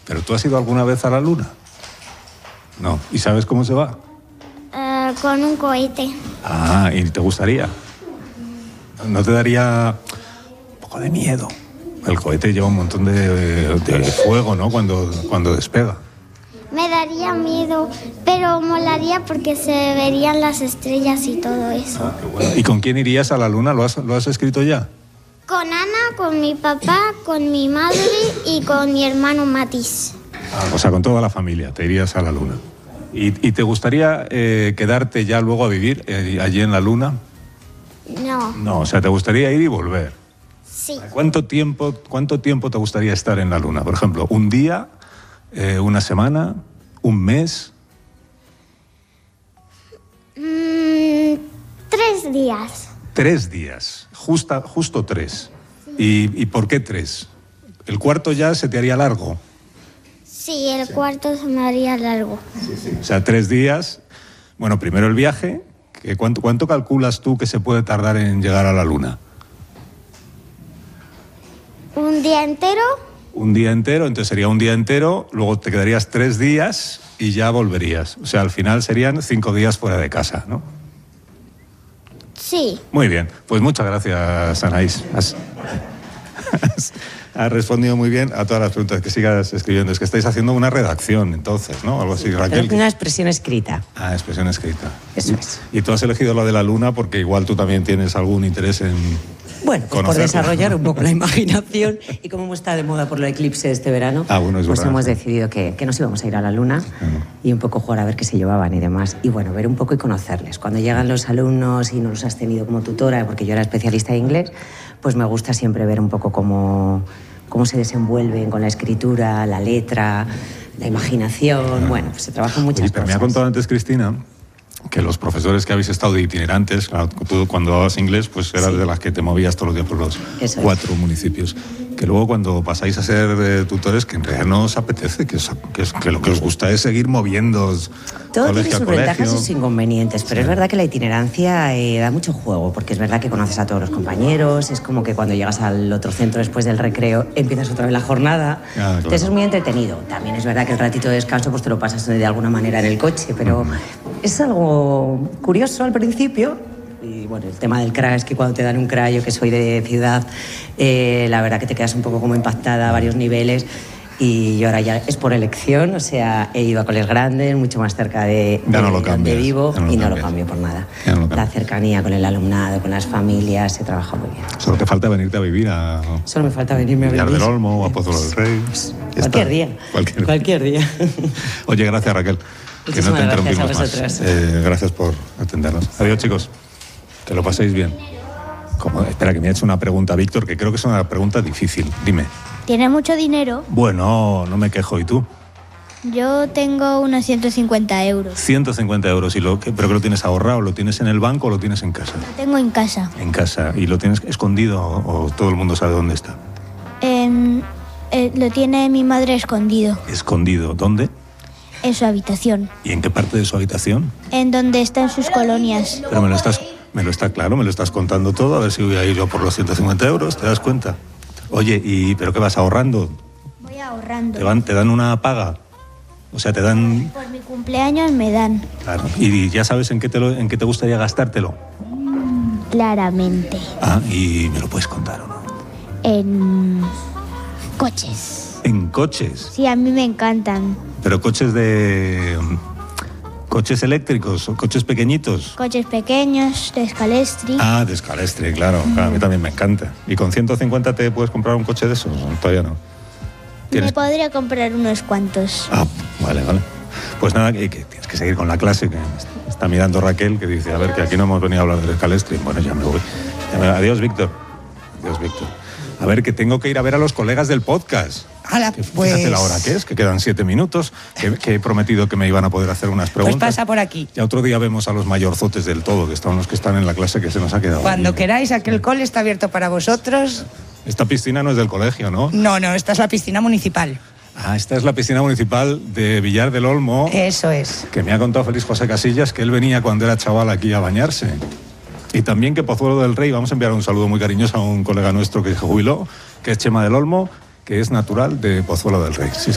¿Pero tú has ido alguna vez a la Luna? No. ¿Y sabes cómo se va? Con un cohete. Ah, ¿y te gustaría? ¿No te daría un poco de miedo? El cohete lleva un montón de fuego, ¿no? Cuando despega. Me daría miedo, pero molaría porque se verían las estrellas y todo eso. Ah, qué bueno. ¿Y con quién irías a la Luna? ¿Lo has escrito ya? Con Ana, con mi papá, con mi madre y con mi hermano Matis. O sea, con toda la familia te irías a la Luna. ¿Y te gustaría quedarte ya luego a vivir allí en la Luna? No. No, o sea, ¿te gustaría ir y volver? Sí. ¿Cuánto tiempo te gustaría estar en la Luna? Por ejemplo, ¿un día, una semana, un mes? 3 días. 3 días, justo 3. ¿Y por qué 3? ¿El cuarto ya se te haría largo? Sí, el cuarto se me haría largo. O sea, 3 días. Bueno, primero el viaje. ¿Cuánto calculas tú que se puede tardar en llegar a la Luna? ¿Un día entero? Un día entero, entonces sería un día entero, luego te quedarías 3 días y ya volverías. O sea, al final serían 5 días fuera de casa, ¿no? Sí. Muy bien, pues muchas gracias, Anaís. Has respondido muy bien a todas las preguntas. Que sigas escribiendo. Es que estáis haciendo una redacción, entonces, ¿no? Algo así, Raquel. Una expresión escrita. Ah, expresión escrita. Eso es. Y tú has elegido la de la Luna porque igual tú también tienes algún interés en... Bueno, pues por desarrollar un poco la imaginación y como hemos estado de moda por el eclipse este verano, bueno, pues verdad, hemos decidido que nos íbamos a ir a la Luna y un poco jugar a ver qué se llevaban y demás. Y bueno, ver un poco y conocerles. Cuando llegan los alumnos y no los has tenido como tutora, porque yo era especialista de inglés, pues me gusta siempre ver un poco cómo se desenvuelven con la escritura, la letra, la imaginación. Bueno, pues se trabajan muchas cosas. Pero me ha contado antes Cristina que los profesores que habéis estado de itinerantes, claro, tú cuando dabas inglés, pues eras de las que te movías todos los días por los 4 municipios. Que luego cuando pasáis a ser tutores, que en realidad no os apetece, que lo que os gusta es seguir moviendo todo tiene sus ventajas y sus inconvenientes, pero es verdad que la itinerancia da mucho juego, porque es verdad que conoces a todos los compañeros, es como que cuando llegas al otro centro después del recreo empiezas otra vez la jornada, entonces es muy entretenido. También es verdad que el ratito de descanso pues te lo pasas de alguna manera en el coche, pero es algo curioso al principio. Y bueno, el tema del CRA es que cuando te dan un CRA, yo que soy de ciudad, la verdad que te quedas un poco como impactada a varios niveles. Y yo ahora ya es por elección, o sea, he ido a coles grandes, mucho más cerca de donde vivo, y no lo cambio por nada. La cercanía con el alumnado, con las familias, se trabaja muy bien. Solo te falta venirte a vivir a... Solo me falta venirme a vivir. Villar del Olmo o a Pozuelo del Rey. Cualquier día. Cualquier día. Oye, gracias, Raquel. Que no te interrumpimos más. Gracias por atendernos. Adiós, chicos. Que lo paséis bien. Espera, que me ha hecho una pregunta Víctor, que creo que es una pregunta difícil. Dime. ¿Tienes mucho dinero? Bueno, no me quejo. ¿Y tú? Yo tengo unos 150 euros. 150 euros. ¿Pero que lo tienes ahorrado? ¿Lo tienes en el banco o lo tienes en casa? Lo tengo en casa. En casa. ¿Y lo tienes escondido o todo el mundo sabe dónde está? Lo tiene mi madre escondido. ¿Escondido? ¿Dónde? En su habitación. ¿Y en qué parte de su habitación? En donde están sus colonias. Pero me lo estás contando todo, a ver si voy a ir yo por los 150 euros, ¿te das cuenta? Oye, ¿pero qué vas ahorrando? Voy ahorrando. ¿Te dan una paga? O sea, te dan... Por mi cumpleaños me dan. Claro. ¿Y ya sabes en qué te gustaría gastártelo? Claramente. Ah, ¿y me lo puedes contar o no? En coches. ¿En coches? Sí, a mí me encantan. ¿Pero coches ¿Coches eléctricos o coches pequeñitos? Coches pequeños, de Scalestri. Ah, de Scalestri, claro. A mí también me encanta. ¿Y con 150 te puedes comprar un coche de esos? Todavía no. Me podría comprar unos cuantos. Ah, vale. Pues nada, que tienes que seguir con la clase, que está mirando Raquel, que dice, a ver, que aquí no hemos venido a hablar de Scalestri. Bueno, ya me voy. Adiós, Víctor. A ver, que tengo que ir a ver a los colegas del podcast. Pues... Fíjate la hora que es, que quedan 7 minutos, que he prometido que me iban a poder hacer unas preguntas. Pues pasa por aquí. Ya otro día vemos a los mayorzotes del todo, que están los que están en la clase, que se nos ha quedado. Cuando queráis, aquel cole está abierto para vosotros. Esta piscina no es del colegio, ¿no? No, esta es la piscina municipal. Ah, esta es la piscina municipal de Villar del Olmo. Eso es. Que me ha contado Félix José Casillas que él venía cuando era chaval aquí a bañarse. Y también que Pozuelo del Rey, vamos a enviar un saludo muy cariñoso a un colega nuestro que se jubiló, que es Chema del Olmo, que es natural de Pozuelo del Rey. Sí,